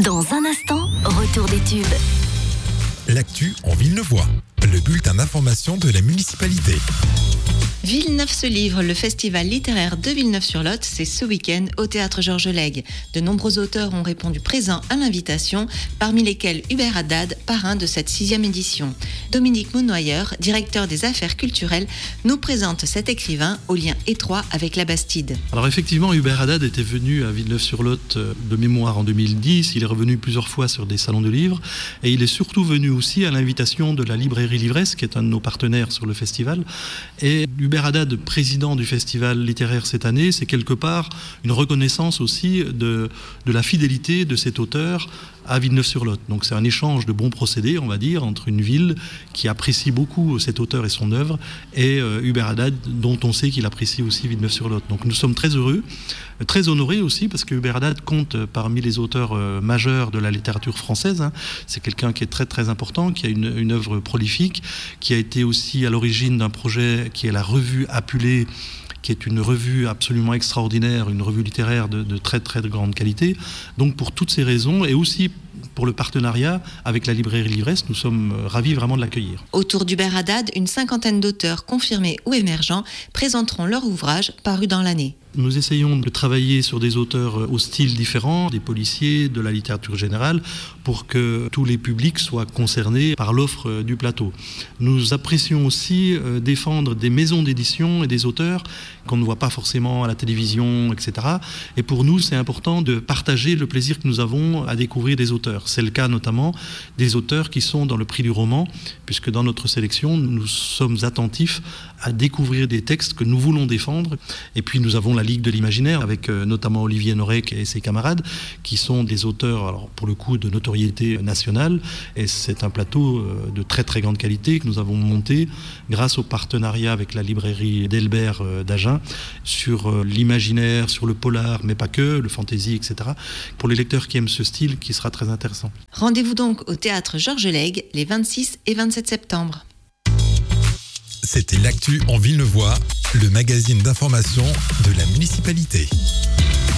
Dans un instant, retour des tubes. L'actu en Villeneuvois, le bulletin d'information de la municipalité. Villeneuve se livre, le festival littéraire de Villeneuve-sur-Lot, c'est ce week-end au théâtre Georges Lègue. De nombreux auteurs ont répondu présents à l'invitation, parmi lesquels Hubert Haddad, parrain de cette 6e édition. Dominique Monnoyer, directeur des affaires culturelles, nous présente cet écrivain au lien étroit avec la Bastide. Alors effectivement, Hubert Haddad était venu à Villeneuve-sur-Lot de mémoire en 2010, il est revenu plusieurs fois sur des salons de livres, et il est surtout venu aussi à l'invitation de la librairie Livresse, qui est un de nos partenaires sur le festival. Et Hubert Haddad, président du festival littéraire cette année, c'est quelque part une reconnaissance aussi de la fidélité de cet auteur à Villeneuve-sur-Lot. Donc c'est un échange de bons procédés, on va dire, entre une ville qui apprécie beaucoup cet auteur et son œuvre et Hubert Haddad, dont on sait qu'il apprécie aussi Villeneuve-sur-Lot. Donc nous sommes très heureux, très honorés aussi, parce que Hubert Haddad compte parmi les auteurs majeurs de la littérature française. C'est quelqu'un qui est très très important, qui a une œuvre prolifique, qui a été aussi à l'origine d'un projet qui est la revue Apulée, qui est une revue absolument extraordinaire, une revue littéraire de très très grande qualité. Donc pour toutes ces raisons, et aussi pour le partenariat avec la librairie Livresse, nous sommes ravis vraiment de l'accueillir. Autour d'Hubert Haddad, une cinquantaine d'auteurs confirmés ou émergents présenteront leur ouvrage paru dans l'année. Nous essayons de travailler sur des auteurs au style différent, des policiers, de la littérature générale, pour que tous les publics soient concernés par l'offre du plateau. Nous apprécions aussi défendre des maisons d'édition et des auteurs qu'on ne voit pas forcément à la télévision, etc. Et pour nous, c'est important de partager le plaisir que nous avons à découvrir des auteurs. C'est le cas notamment des auteurs qui sont dans le prix du roman, puisque dans notre sélection, nous sommes attentifs à découvrir des textes que nous voulons défendre. Et puis nous avons la Ligue de l'Imaginaire, avec notamment Olivier Norek et ses camarades, qui sont des auteurs, alors pour le coup, de notoriété nationale. Et c'est un plateau de très très grande qualité que nous avons monté grâce au partenariat avec la librairie d'Elbert d'Agen sur l'imaginaire, sur le polar, mais pas que, le fantasy, etc. Pour les lecteurs qui aiment ce style, qui sera très intéressant. Rendez-vous donc au théâtre Georges Lègue les 26 et 27 septembre. C'était l'actu en Villeneuvois, le magazine d'information de la municipalité.